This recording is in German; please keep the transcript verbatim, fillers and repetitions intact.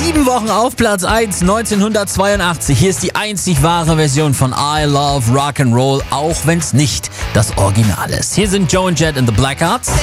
Sieben Wochen auf Platz eins, neunzehnhundertzweiundachtzig. Hier ist die einzig wahre Version von I Love Rock'n'Roll, auch wenn es nicht das Original ist. Hier sind Joe and Jett and the Blackhearts.